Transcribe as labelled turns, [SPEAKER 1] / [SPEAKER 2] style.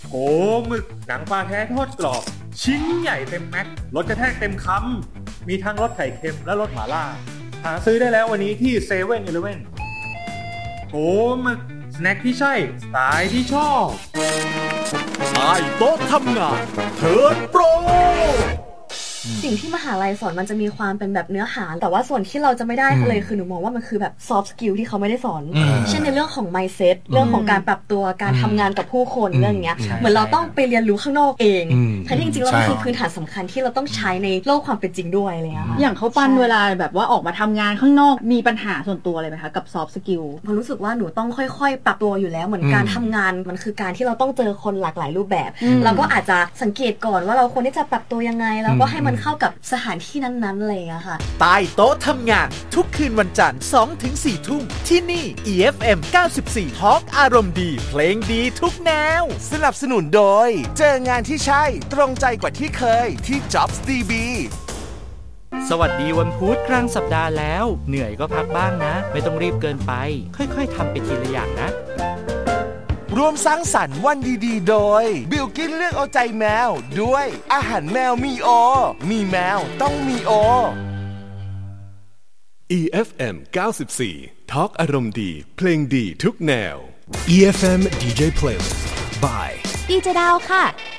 [SPEAKER 1] โหหมึกหนังปลาแท้ทอดกรอบชิ้นใหญ่เต็มแม็กรสกระแทกเต็มคำมีทั้งรสไข่เค็มและรสหม่าล่าหาซื้อได้แล้ววันนี้ที่เซเว่นอีเลฟเว่นโหหมึกสแน็คที่ใช่สไตล์ที่ชอบ
[SPEAKER 2] ใต้โต๊ะทำงานเทิร์นโปร
[SPEAKER 3] สิ่งที่มหาลัยสอนมันจะมีความเป็นแบบเนื้อหาแต่ว่าส่วนที่เราจะไม่ได้เลยคือหนูมองว่ามันคือแบบ soft skill ที่เขาไม่ได้สอนเช่นในเรื่องของ mindset เรื่องของการปรับตัวการทำงานกับผู้คนเรื่องเงี้ยเหมือนเราต้องไปเรียนรู้ข้างนอกเองทั้งที่จริงๆแล้วมันคือพื้นฐานสำคัญที่เราต้องใช้ในโลกความเป็นจริงด้วยอะไรเงี้ย
[SPEAKER 4] อย่างเขาปั้นเวลาแบบว่าออกมาทำงานข้างนอกมีปัญหาส่วนตัวอะไรไหมคะกับ soft skill
[SPEAKER 3] ผมรู้สึกว่าหนูต้องค่อยๆปรับตัวอยู่แล้วเหมือนการทำงานมันคือการที่เราต้องเจอคนหลากหลายรูปแบบเราก็อาจจะสังเกตก่อนว่าเราควรที่จะปรับตัวยังไงแล้วก็ให้มันเข้ากับสถานที่นั้นๆเลยอะค่ะ
[SPEAKER 2] ใต้โต๊ะทำงานทุกคืนวันจันทร์ 2-4 ทุ่มที่นี่ EFM 94 Talk อารมณ์ดีเพลงดีทุกแนวสนับสนุนโดยเจองานที่ใช่ตรงใจกว่าที่เคยที่ Jobs DB
[SPEAKER 5] สวัสดีวันพุธกลางสัปดาห์แล้วเหนื่อยก็พักบ้างนะไม่ต้องรีบเกินไปค่อยๆทำไปทีละอย่างนะ
[SPEAKER 2] ร่วมสร้างสรรค์วันดีๆโดยบิลกินเลือกเอาใจแมวด้วยอาหารแมวมีโอมีแมวต้องมีโอ
[SPEAKER 6] EFM 94 Talk อารมณ์ดีเพลงดีทุกแนว
[SPEAKER 7] EFM DJ Playlist by
[SPEAKER 8] ดีเจดาวค่ะ